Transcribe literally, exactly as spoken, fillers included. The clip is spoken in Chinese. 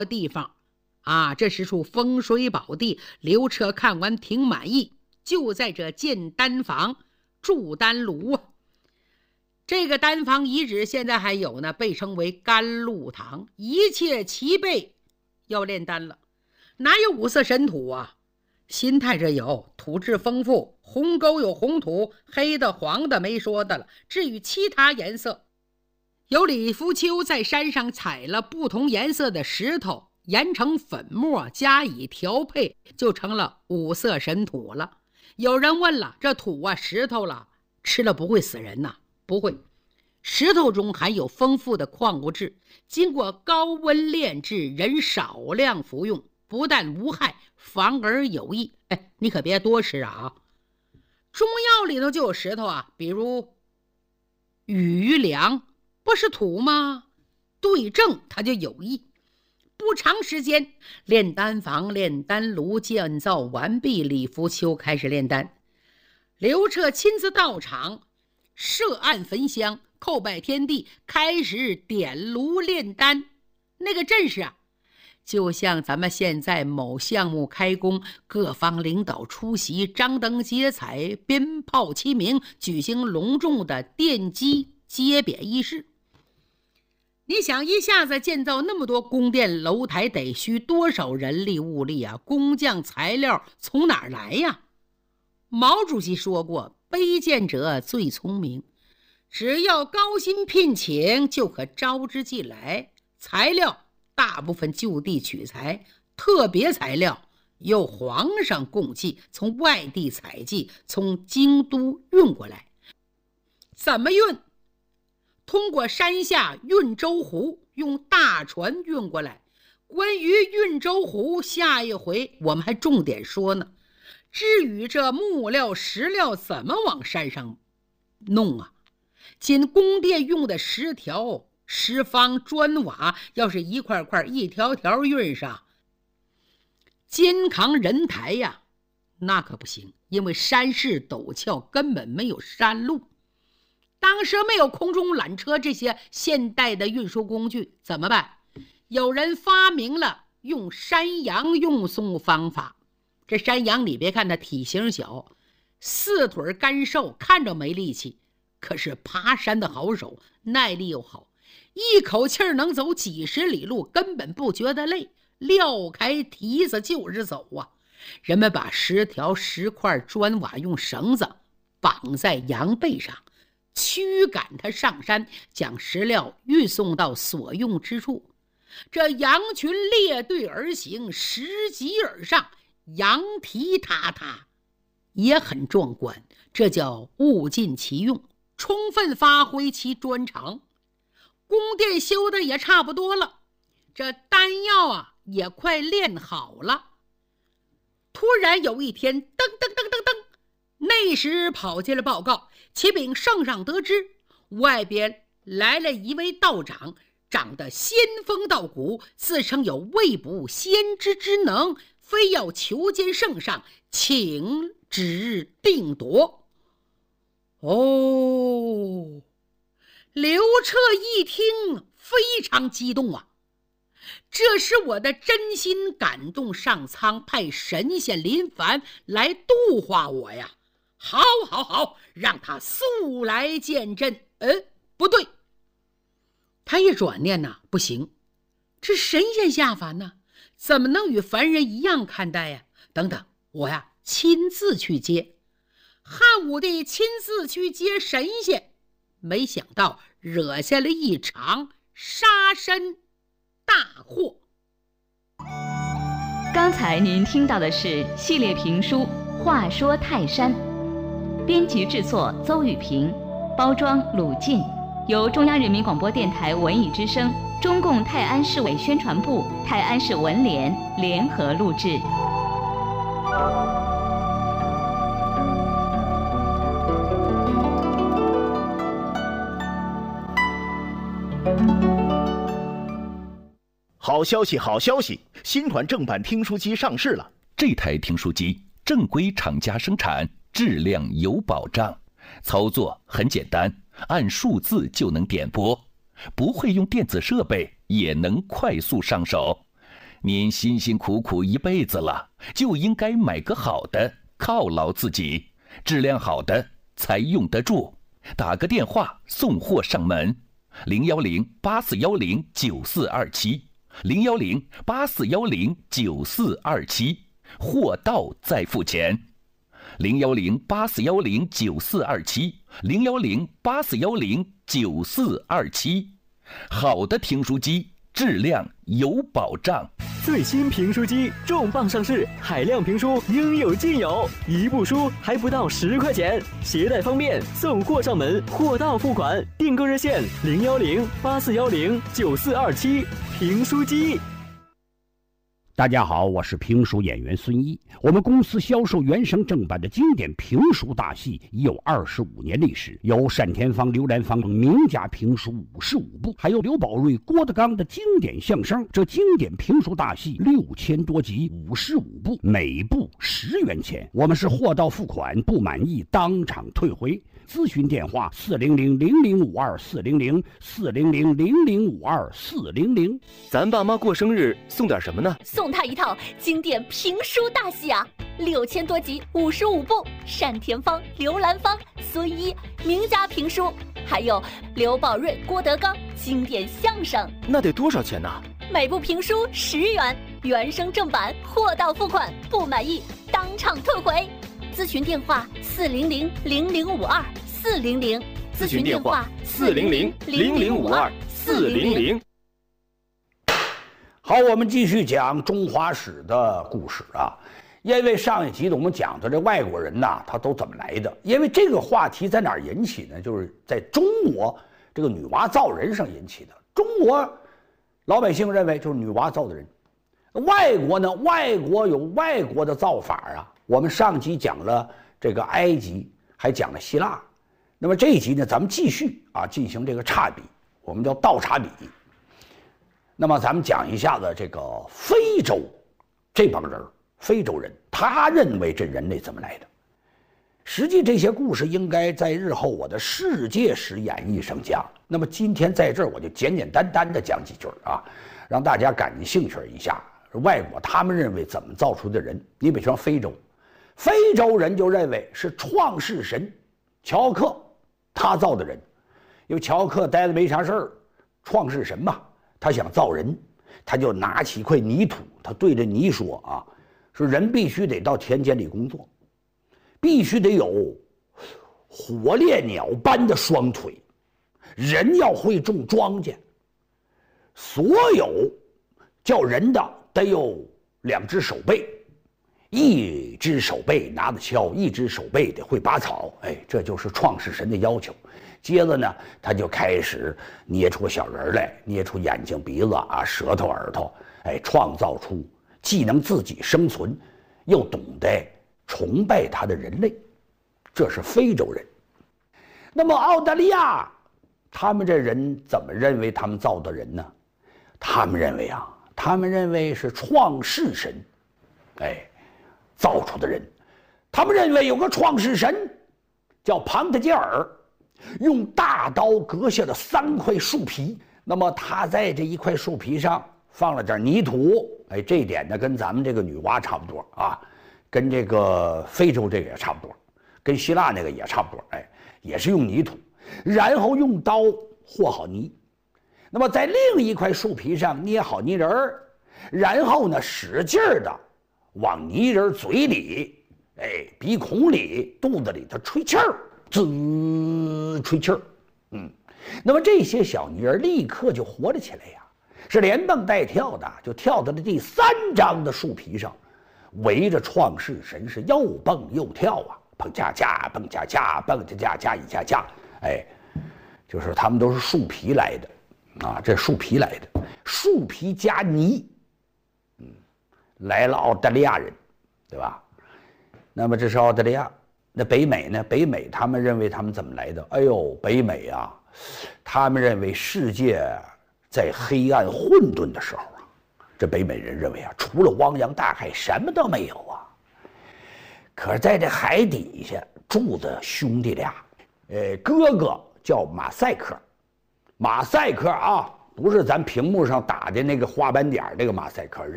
地方啊，这是处风水宝地。刘彻看完挺满意，就在这建丹房筑丹炉。这个丹房遗址现在还有呢，被称为甘露堂，一切齐备，要炼丹了。哪有五色神土啊？心态这有，土质丰富，红沟有红土，黑的黄的没说的了。至于其他颜色，有李福丘在山上采了不同颜色的石头，研成粉末，加以调配，就成了五色神土了。有人问了，这土啊石头了，吃了不会死人呐？不会，石头中含有丰富的矿物质，经过高温炼制，人少量服用，不但无害，反而有益。哎，你可别多吃啊！中药里头就有石头啊，比如羽梁，不是土吗？对症它就有益。不长时间，炼丹房、炼丹炉建造完毕，李福丘开始炼丹。刘彻亲自到场，设案焚香，叩拜天地，开始点炉炼丹。那个阵势啊，就像咱们现在某项目开工，各方领导出席，张灯结彩，鞭炮齐鸣，举行隆重的奠基揭匾仪式。你想一下子建造那么多宫殿楼台，得需多少人力物力啊？工匠材料从哪儿来呀？毛主席说过，卑贱者最聪明，只要高薪聘请，就可招之即来。材料大部分就地取材，特别材料由皇上供给，从外地采集，从京都运过来。怎么运？通过山下运州湖，用大船运过来。关于运州湖，下一回我们还重点说呢。至于这木料石料怎么往山上弄啊？仅宫殿用的石条、石方、砖瓦，要是一块块一条条运上，肩扛人抬呀，那可不行，因为山势陡峭，根本没有山路。当时没有空中缆车这些现代的运输工具，怎么办？有人发明了用山羊运送方法。这山羊你别看它体型小，四腿干瘦，看着没力气，可是爬山的好手，耐力又好，一口气能走几十里路，根本不觉得累，撂开蹄子就是走啊。人们把石条、石块、砖瓦用绳子绑在羊背上，驱赶它上山，将石料运送到所用之处。这羊群列队而行，拾级而上，羊蹄踏踏，也很壮观。这叫物尽其用，充分发挥其专长。宫殿修的也差不多了，这丹药啊也快炼好了。突然有一天，噔噔噔噔噔，内史跑进来报告，启禀圣上得知，外边来了一位道长，长得仙风道骨，自称有未卜先知之能，非要求见圣上，请旨定夺。哦，刘彻一听非常激动啊，这是我的真心感动上苍，派神仙临凡来度化我呀！好好好，让他速来见朕。呃，不对，他一转念呐，不行，这神仙下凡呢，怎么能与凡人一样看待呀？等等，我呀亲自去接。汉武帝亲自去接神仙，没想到惹下了一场杀身大祸。 刚才您听到的是系列评书《话说泰山》，编辑制作邹雨平，包装鲁静，由中央人民广播电台文艺之声、中共泰安市委宣传部、泰安市文联联合录制。 好消息，好消息！新款正版听书机上市了。 这台听书机正规厂家生产，质量有保障，操作很简单，按数字就能点播，不会用电子设备也能快速上手。 您辛辛苦苦一辈子了，就应该买个好的，犒劳自己，质量好的才用得住。打个电话送货上门，零幺零八四幺零九四二七，零幺零八四幺零九四二七，货到再付钱。零幺零八四幺零九四二七，零幺零八四幺零九四二七，好的评书机，质量有保障。 最新评书机重磅上市，海量评书应有尽有，一部书还不到十块钱，携带方便，送货上门，货到付款。订购热线零幺零八四幺零九四二七，评书机。 大家好，我是评书演员孙一。我们公司销售原声正版的经典评书大戏已有二十五年历史，有单田芳、刘兰芳等名家评书五十五部，还有刘宝瑞、郭德纲的经典相声。这经典评书大戏六千多集，五十五部，每部十元钱。我们是货到付款，不满意当场退回。咨询电话：四零零零零五二四零零四零零零零五二四零零。 咱爸妈过生日送点什么呢？ 送他一套经典评书大戏啊，六千多集，五十五部，单田芳、刘兰芳、孙一名家评书，还有刘宝瑞、郭德纲经典相声。 那得多少钱呢？ 每部评书十元，原声正版，货到付款，不满意当场退回。咨询电话：四零零零零五二四零零。 咨询电话：四零零零零五二四零零。 好，我们继续讲中华史的故事啊。因为上一集我们讲的这外国人呐，他都怎么来的？因为这个话题在哪儿引起呢？就是在中国这个女娲造人上引起的。中国老百姓认为就是女娲造的人，外国呢，外国有外国的造法啊。我们上集讲了这个埃及，还讲了希腊。那么这一集呢，咱们继续啊进行这个差比，我们叫倒插比。那么咱们讲一下子这个非洲这帮人，非洲人他认为这人类怎么来的？实际这些故事应该在日后我的世界史演义上讲。那么今天在这儿我就简简单单的讲几句啊，让大家感兴趣一下。外国他们认为怎么造出的人？你比如说非洲，非洲人就认为是创世神乔克他造的人，因为乔克待着没啥事儿，创世神嘛。他想造人，他就拿起一块泥土，他对着泥说啊，说人必须得到田间里工作，必须得有火烈鸟般的双腿，人要会种庄稼，所有叫人的得有两只手背，一只手背拿着锹，一只手背得会拔草。哎，这就是创世神的要求。接着呢，他就开始捏出小人来，捏出眼睛、鼻子啊、舌头、耳朵，哎，创造出既能自己生存，又懂得崇拜他的人类。这是非洲人。那么澳大利亚，他们这人怎么认为他们造的人呢？他们认为啊，他们认为是创世神，哎，造出的人。他们认为有个创世神叫庞特杰尔。用大刀割下了三块树皮，那么他在这一块树皮上放了点泥土，哎，这一点呢跟咱们这个女娲差不多啊，跟这个非洲这个也差不多，跟希腊那个也差不多，哎，也是用泥土，然后用刀和好泥，那么在另一块树皮上捏好泥人儿，然后呢使劲儿的往泥人嘴里、哎鼻孔里、肚子里头吹气儿。滋，吹气儿，嗯，那么这些小泥人立刻就活了起来呀，是连蹦带跳的，就跳到了第三张的树皮上，围着创世神是又蹦又跳啊，蹦恰恰，蹦恰恰，蹦恰恰，恰一恰恰，哎，就是他们都是树皮来的，啊，这树皮来的，树皮加泥，嗯，来了澳大利亚人，对吧？那么这是澳大利亚。那北美呢？北美他们认为他们怎么来的？哎呦，北美啊，他们认为世界在黑暗混沌的时候啊，这北美人认为啊，除了汪洋大海，什么都没有啊。可是在这海底下住着兄弟俩，呃，哥哥叫马赛克，马赛克啊，不是咱屏幕上打的那个花斑点那个马赛克，人